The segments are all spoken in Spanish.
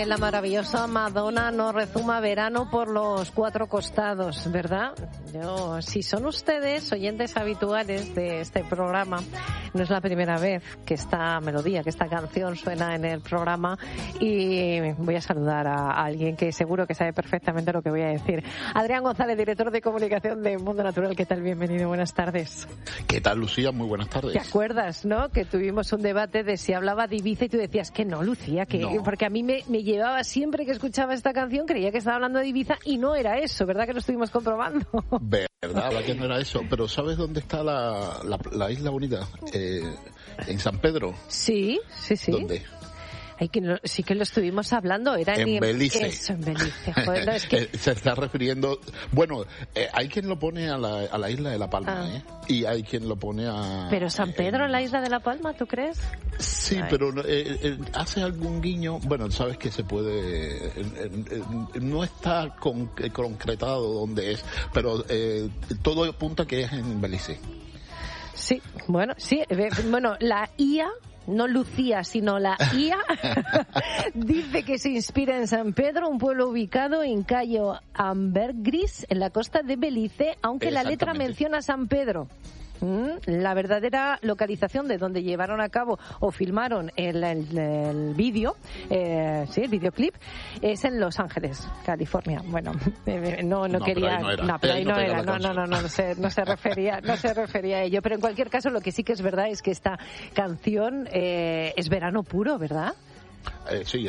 La maravillosa Madonna nos rezuma verano por los cuatro costados, ¿verdad? Si son ustedes oyentes habituales de este programa, no es la primera vez que esta melodía, que esta canción suena en el programa, y voy a saludar a alguien que seguro que sabe perfectamente lo que voy a decir. Adrián González, director de comunicación de Mundo Natural. ¿Qué tal? Bienvenido, buenas tardes. ¿Qué tal, Lucía? Muy buenas tardes. ¿Te acuerdas, no? Que tuvimos un debate de si hablaba de Ibiza y tú decías que no, Lucía, que no. Porque a mí me llevaba siempre que escuchaba esta canción, creía que estaba hablando de Ibiza y no era eso, ¿verdad? Que lo estuvimos comprobando. ¿Verdad? Que no era eso. Pero ¿sabes dónde está la isla bonita? En San Pedro. Sí. ¿Dónde? Sí que lo estuvimos hablando, era en Belice. Eso, en Belice. Joder, no, es que... Se está refiriendo, bueno, hay quien lo pone a la isla de La Palma, y hay quien lo pone a... Pero San Pedro en la isla de La Palma, ¿tú crees? Sí, pero hace algún guiño, bueno, sabes que se puede, no está concretado dónde es, pero todo apunta que es en Belice. Sí, bueno, la IA... No Lucía, sino la IA, dice que se inspira en San Pedro, un pueblo ubicado en Cayo Ambergris, en la costa de Belice, aunque la letra menciona San Pedro. La verdadera localización de donde llevaron a cabo o filmaron el vídeo, el videoclip, es en Los Ángeles, California. Bueno, no quería, pero ahí no era, no se refería a ello. Pero en cualquier caso, lo que sí que es verdad es que esta canción es verano puro, ¿verdad? Sí,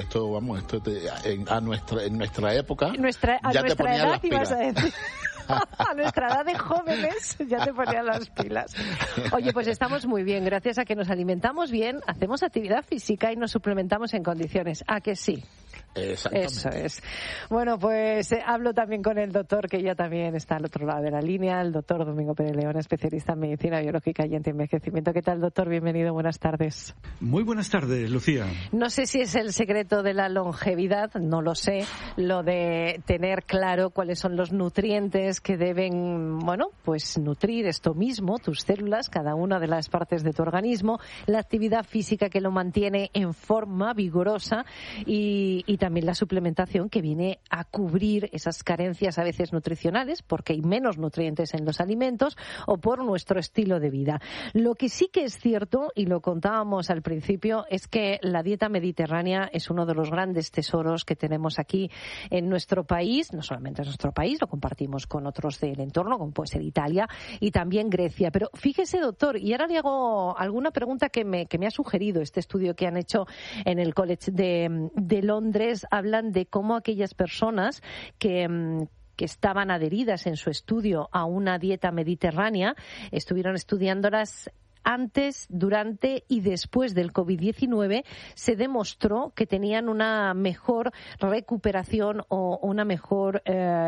en nuestra época, a nuestra edad ibas a decir. A nuestra edad de jóvenes ya te ponían las pilas. Oye, pues estamos muy bien, gracias a que nos alimentamos bien, hacemos actividad física y nos suplementamos en condiciones. ¿A que sí? Exactamente. Eso es. Bueno, pues hablo también con el doctor, que ya también está al otro lado de la línea, el doctor Domingo Pérez León, especialista en medicina biológica y antienvejecimiento. ¿Qué tal, doctor? Bienvenido, buenas tardes. Muy buenas tardes, Lucía. No sé si es el secreto de la longevidad, no lo sé, lo de tener claro cuáles son los nutrientes que deben, pues nutrir esto mismo, tus células, cada una de las partes de tu organismo, la actividad física que lo mantiene en forma vigorosa y también la suplementación que viene a cubrir esas carencias a veces nutricionales porque hay menos nutrientes en los alimentos o por nuestro estilo de vida. Lo que sí que es cierto, y lo contábamos al principio, es que la dieta mediterránea es uno de los grandes tesoros que tenemos aquí en nuestro país, no solamente en nuestro país, lo compartimos con otros del entorno, como puede ser Italia y también Grecia. Pero fíjese, doctor, y ahora le hago alguna pregunta que me ha sugerido este estudio que han hecho en el College de Londres. Hablan de cómo aquellas personas que estaban adheridas en su estudio a una dieta mediterránea estuvieron estudiándolas antes, durante y después del COVID-19, se demostró que tenían una mejor recuperación o una mejor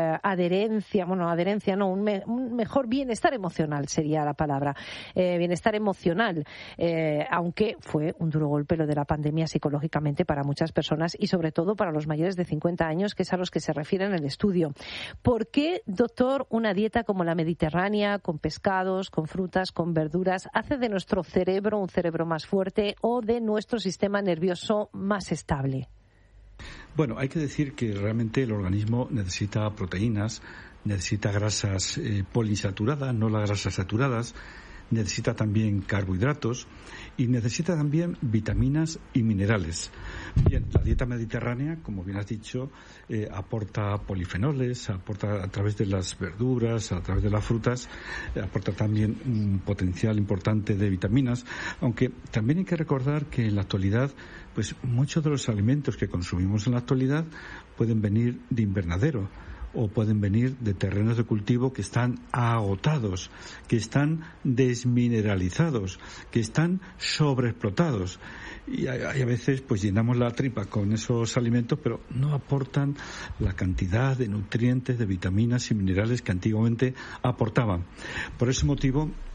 un mejor bienestar emocional sería la palabra, bienestar emocional, aunque fue un duro golpe lo de la pandemia psicológicamente para muchas personas y sobre todo para los mayores de 50 años, que es a los que se refiere en el estudio. ¿Por qué, doctor, una dieta como la mediterránea, con pescados, con frutas, con verduras, hace de nuestro cerebro un cerebro más fuerte o de nuestro sistema nervioso más estable? Bueno, hay que decir que realmente el organismo necesita proteínas, necesita grasas poliinsaturadas, no las grasas saturadas, necesita también carbohidratos y necesita también vitaminas y minerales. Bien, la dieta mediterránea, como bien has dicho, aporta polifenoles, aporta a través de las verduras, a través de las frutas, aporta también un potencial importante de vitaminas, aunque también hay que recordar que en la actualidad, pues muchos de los alimentos que consumimos en la actualidad pueden venir de invernadero o pueden venir de terrenos de cultivo que están agotados, que están desmineralizados, que están sobreexplotados. Y a veces pues llenamos la tripa con esos alimentos, pero no aportan la cantidad de nutrientes, de vitaminas y minerales que antiguamente aportaban. Por ese motivo,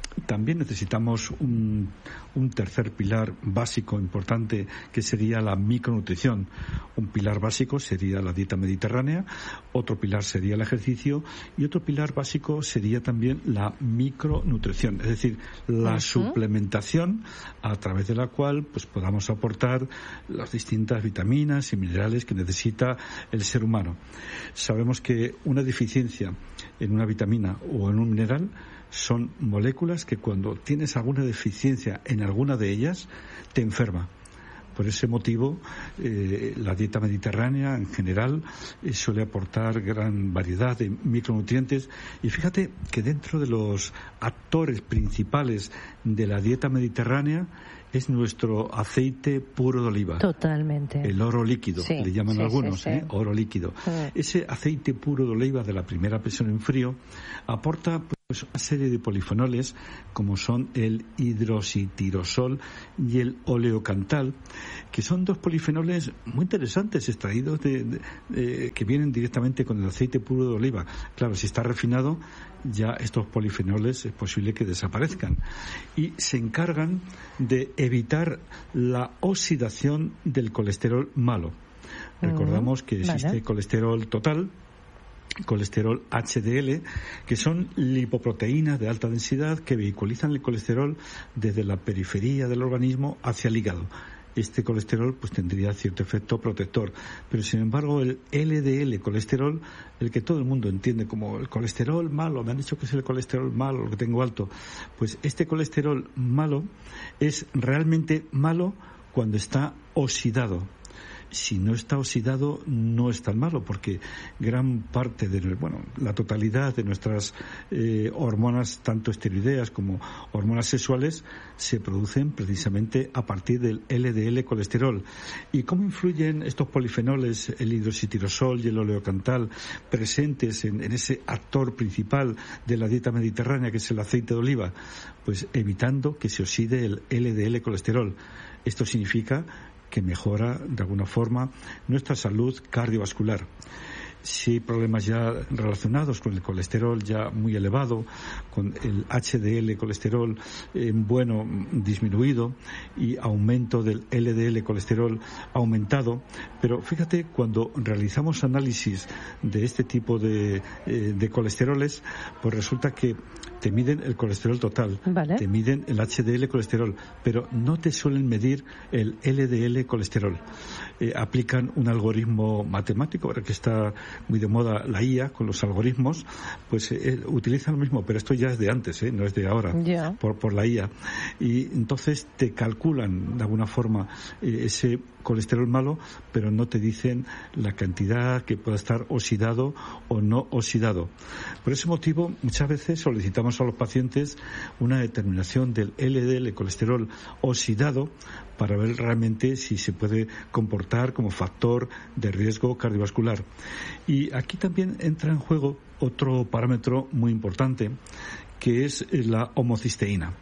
También necesitamos un tercer pilar básico importante, que sería la micronutrición. Un pilar básico sería la dieta mediterránea, otro pilar sería el ejercicio y otro pilar básico sería también la micronutrición, es decir, la suplementación a través de la cual pues podamos aportar las distintas vitaminas y minerales que necesita el ser humano. Sabemos que una deficiencia en una vitamina o en un mineral son moléculas que cuando tienes alguna deficiencia en alguna de ellas te enferma. Por ese motivo, la dieta mediterránea en general suele aportar gran variedad de micronutrientes. Y fíjate que dentro de los actores principales de la dieta mediterránea es nuestro aceite puro de oliva. Totalmente. El oro líquido, sí, le llaman algunos, sí. Oro líquido. Sí. Ese aceite puro de oliva de la primera presión en frío aporta pues una serie de polifenoles como son el hidroxitirosol y el oleocantal, que son dos polifenoles muy interesantes extraídos que vienen directamente con el aceite puro de oliva. Claro, si está refinado, ya estos polifenoles es posible que desaparezcan y se encargan de evitar la oxidación del colesterol malo. Recordamos que existe colesterol total, colesterol HDL, que son lipoproteínas de alta densidad que vehiculizan el colesterol desde la periferia del organismo hacia el hígado. Este colesterol pues tendría cierto efecto protector, pero sin embargo el LDL colesterol, el que todo el mundo entiende como el colesterol malo, me han dicho que es el colesterol malo, lo que tengo alto, pues este colesterol malo es realmente malo cuando está oxidado. Si no está oxidado, no es tan malo, porque gran parte la totalidad de nuestras hormonas, tanto esteroideas como hormonas sexuales, se producen precisamente a partir del LDL colesterol. ¿Y cómo influyen estos polifenoles, el hidroxitirosol y el oleocantal, presentes en ese actor principal de la dieta mediterránea, que es el aceite de oliva? Pues evitando que se oxide el LDL colesterol. Esto significa que mejora de alguna forma nuestra salud cardiovascular. Si hay problemas ya relacionados con el colesterol ya muy elevado, con el HDL colesterol disminuido y aumento del LDL colesterol aumentado, pero fíjate, cuando realizamos análisis de este tipo de colesteroles, pues resulta que te miden el colesterol total, te miden el HDL colesterol, pero no te suelen medir el LDL colesterol. Aplican un algoritmo matemático, ahora que está muy de moda la IA con los algoritmos, pues utilizan lo mismo, pero esto ya es de antes, no es de ahora, por la IA. Y entonces te calculan de alguna forma ese colesterol malo, pero no te dicen la cantidad que pueda estar oxidado o no oxidado. Por ese motivo, muchas veces solicitamos a los pacientes una determinación del LDL colesterol oxidado para ver realmente si se puede comportar como factor de riesgo cardiovascular. Y aquí también entra en juego otro parámetro muy importante, que es la homocisteína.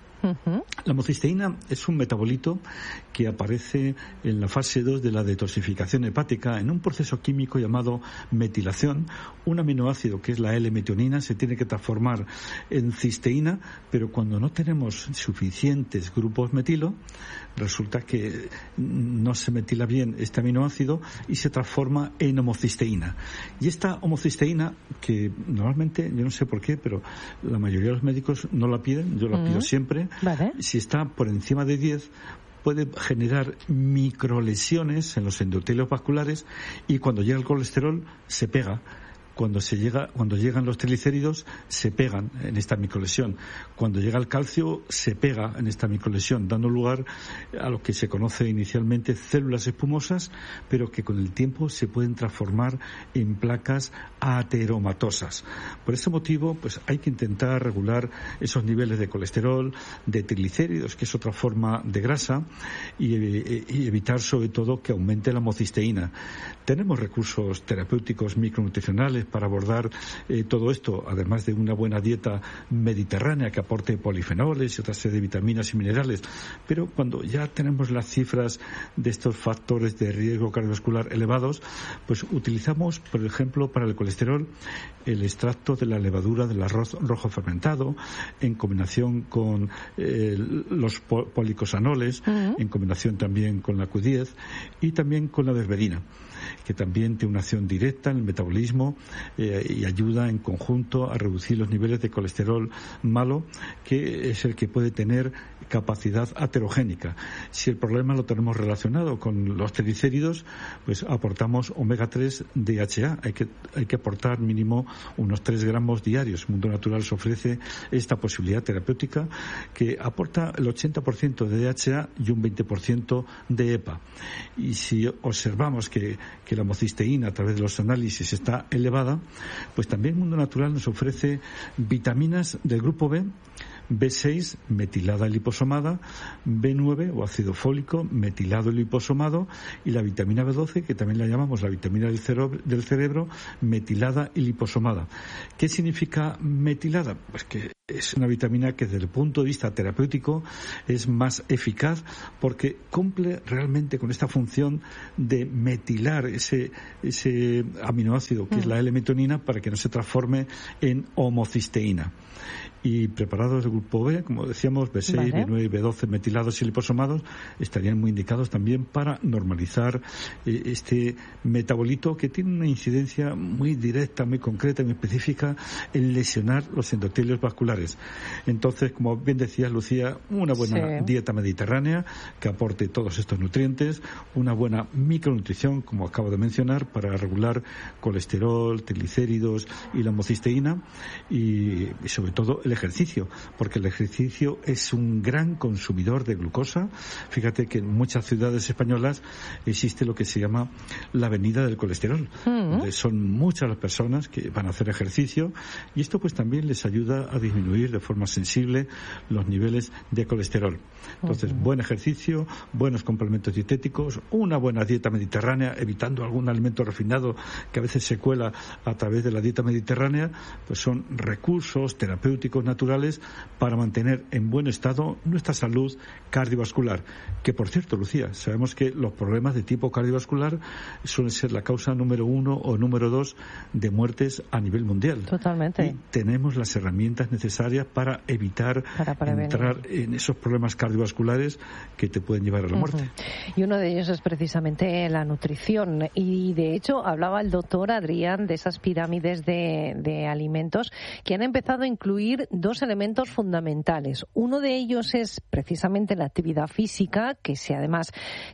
La homocisteína es un metabolito que aparece en la fase 2 de la detoxificación hepática en un proceso químico llamado metilación. Un aminoácido, que es la L-metionina, se tiene que transformar en cisteína, pero cuando no tenemos suficientes grupos metilo, resulta que no se metila bien este aminoácido y se transforma en homocisteína. Y esta homocisteína, que normalmente, yo no sé por qué, pero la mayoría de los médicos no la piden, yo la pido siempre. Si está por encima de 10, puede generar microlesiones en los endotelios vasculares y cuando llega el colesterol se pega. Cuando llegan los triglicéridos se pegan en esta microlesión. Cuando llega el calcio se pega en esta microlesión, dando lugar a lo que se conoce inicialmente células espumosas, pero que con el tiempo se pueden transformar en placas ateromatosas. Por ese motivo, pues hay que intentar regular esos niveles de colesterol, de triglicéridos, que es otra forma de grasa, y evitar sobre todo que aumente la homocisteína. Tenemos recursos terapéuticos micronutricionales para abordar todo esto, además de una buena dieta mediterránea que aporte polifenoles y otra serie de vitaminas y minerales. Pero cuando ya tenemos las cifras de estos factores de riesgo cardiovascular elevados, pues utilizamos, por ejemplo, para el colesterol, el extracto de la levadura del arroz rojo fermentado, en combinación con los policosanoles, en combinación también con la Q10 y también con la berberina, que también tiene una acción directa en el metabolismo y ayuda en conjunto a reducir los niveles de colesterol malo, que es el que puede tener capacidad aterogénica. Si el problema lo tenemos relacionado con los triglicéridos, pues aportamos omega 3 DHA. Hay que aportar mínimo unos 3 gramos diarios. Mundo Natural se ofrece esta posibilidad terapéutica que aporta el 80% de DHA y un 20% de EPA. Y si observamos que la homocisteína a través de los análisis está elevada, pues también Mundo Natural nos ofrece vitaminas del grupo B, B6 metilada liposomada, B9 o ácido fólico metilado liposomado y la vitamina B12, que también la llamamos la vitamina del cerebro metilada y liposomada. ¿Qué significa metilada? Pues que es una vitamina que desde el punto de vista terapéutico es más eficaz porque cumple realmente con esta función de metilar ese aminoácido que es la L-metionina para que no se transforme en homocisteína. Y preparados del grupo B, como decíamos, B6, vale, B9 y B12 metilados y liposomados estarían muy indicados también para normalizar este metabolito que tiene una incidencia muy directa, muy concreta, muy específica en lesionar los endotelios vasculares. Entonces, como bien decía Lucía, una buena dieta mediterránea que aporte todos estos nutrientes, una buena micronutrición, como acabo de mencionar, para regular colesterol, triglicéridos y la homocisteína y sobre todo el ejercicio, porque el ejercicio es un gran consumidor de glucosa. Fíjate que en muchas ciudades españolas existe lo que se llama la avenida del colesterol, donde son muchas las personas que van a hacer ejercicio y esto pues también les ayuda a disminuir de forma sensible los niveles de colesterol. Entonces, buen ejercicio, buenos complementos dietéticos, una buena dieta mediterránea, evitando algún alimento refinado que a veces se cuela a través de la dieta mediterránea, pues son recursos terapéuticos naturales para mantener en buen estado nuestra salud cardiovascular. Que, por cierto, Lucía, sabemos que los problemas de tipo cardiovascular suelen ser la causa número 1 o número 2 de muertes a nivel mundial. Totalmente. Y tenemos las herramientas necesarias para evitar entrar en esos problemas cardiovasculares que te pueden llevar a la muerte. Y uno de ellos es precisamente la nutrición. Y, de hecho, hablaba el doctor Adrián de esas pirámides de alimentos que han empezado a incluir 2 elementos fundamentales. Uno de ellos es precisamente la actividad física, que además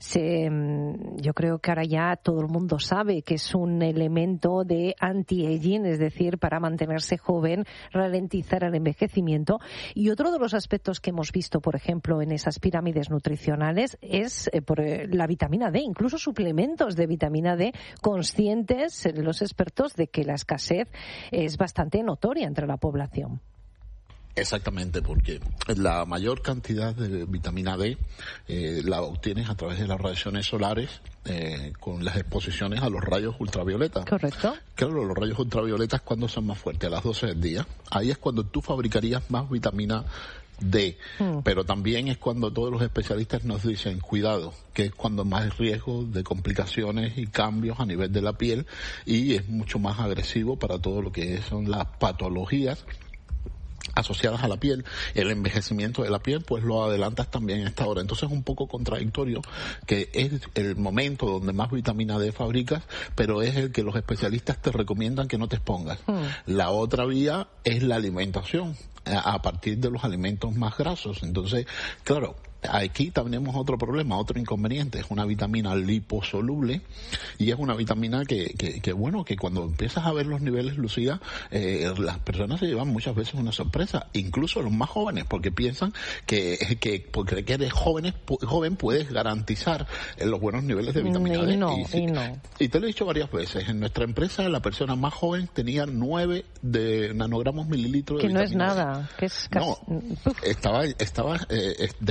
yo creo que ahora ya todo el mundo sabe que es un elemento de anti-aging, es decir, para mantenerse joven, ralentizar el envejecimiento. Y otro de los aspectos que hemos visto, por ejemplo, en esas pirámides nutricionales es la vitamina D, incluso suplementos de vitamina D, conscientes los expertos de que la escasez es bastante notoria entre la población. Exactamente, porque la mayor cantidad de vitamina D la obtienes a través de las radiaciones solares con las exposiciones a los rayos ultravioletas. Correcto. Claro, los rayos ultravioletas, ¿cuándo son más fuertes? A las 12 del día. Ahí es cuando tú fabricarías más vitamina D, pero también es cuando todos los especialistas nos dicen cuidado, que es cuando más riesgo de complicaciones y cambios a nivel de la piel y es mucho más agresivo para todo lo que son las patologías asociadas a la piel. El envejecimiento de la piel pues lo adelantas también a esta hora. Entonces es un poco contradictorio que es el momento donde más vitamina D fabricas, pero es el que los especialistas te recomiendan que no te expongas. La otra vía es la alimentación a partir de los alimentos más grasos. Entonces, claro, aquí tenemos otro problema, otro inconveniente. Es una vitamina liposoluble y es una vitamina que cuando empiezas a ver los niveles, Lucía, las personas se llevan muchas veces una sorpresa, incluso los más jóvenes, porque piensan que porque eres joven puedes garantizar los buenos niveles de vitamina D. Y te lo he dicho varias veces, en nuestra empresa la persona más joven tenía 9 de nanogramos mililitros de vitamina D. Que no es nada, que es casi... No, estaba desprotegida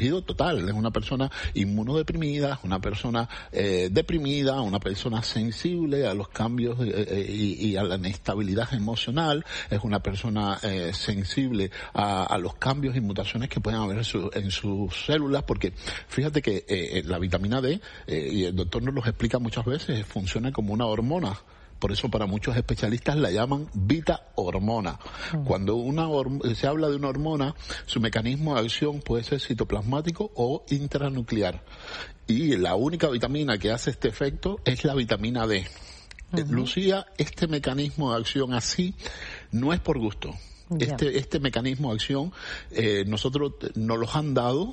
sentido total. Es una persona inmunodeprimida, una persona deprimida, una persona sensible a los cambios y a la inestabilidad emocional, es una persona sensible a los cambios y mutaciones que pueden haber en sus células, porque fíjate que la vitamina D, y el doctor nos lo explica muchas veces, funciona como una hormona. Por eso para muchos especialistas la llaman beta-hormona. Cuando se habla de una hormona, su mecanismo de acción puede ser citoplasmático o intranuclear. Y la única vitamina que hace este efecto es la vitamina D. Lucía, este mecanismo de acción así no es por gusto. Este mecanismo de acción nosotros nos los han dado.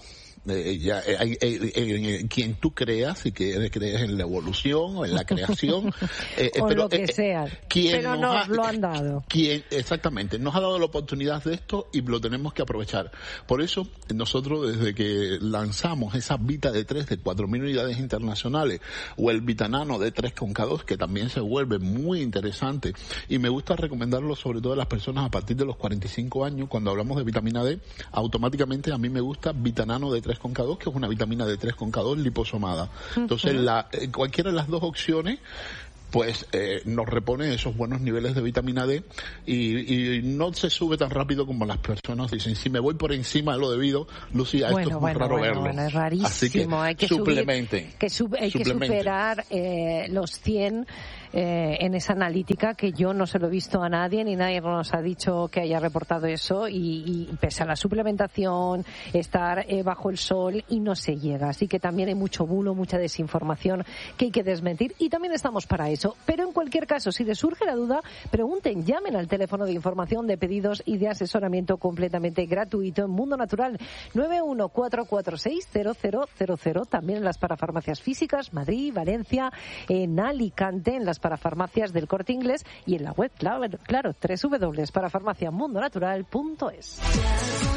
Quien tú creas y que crees en la evolución o en la creación o pero, lo que sea, pero nos lo han dado. Exactamente, nos ha dado la oportunidad de esto y lo tenemos que aprovechar. Por eso nosotros, desde que lanzamos esa Vita D3 de 4.000 unidades internacionales o el Vitanano D3 con K2, que también se vuelve muy interesante, y me gusta recomendarlo sobre todo a las personas a partir de los 45 años. Cuando hablamos de vitamina D, automáticamente a mí me gusta Vitanano D3 con K2, que es una vitamina D3 con K2 liposomada. Entonces, cualquiera de las dos opciones pues nos repone esos buenos niveles de vitamina D y no se sube tan rápido como las personas dicen. Si me voy por encima de lo debido, Lucía, esto es muy raro verlo. Es rarísimo. Así que hay que suplementen. Hay que superar los 100 en esa analítica, que yo no se lo he visto a nadie, ni nadie nos ha dicho que haya reportado eso, y pese a la suplementación, estar bajo el sol, y no se llega. Así que también hay mucho bulo, mucha desinformación que hay que desmentir, y también estamos para eso. Pero en cualquier caso, si les surge la duda, pregunten, llamen al teléfono de información, de pedidos y de asesoramiento completamente gratuito en Mundo Natural, 914460000, también en las parafarmacias físicas, Madrid, Valencia, en Alicante, en las parafarmacias del Corte Inglés, y en la web, claro, www.parafarmaciamundonatural.es.